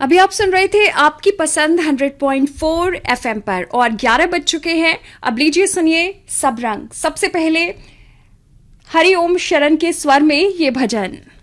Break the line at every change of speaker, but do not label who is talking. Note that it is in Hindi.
अभी आप सुन रहे थे आपकी पसंद 100.4 एफएम पर और 11 बज चुके हैं। अब लीजिए सुनिए सब रंग। सबसे पहले हरि ओम शरण के स्वर में ये भजन।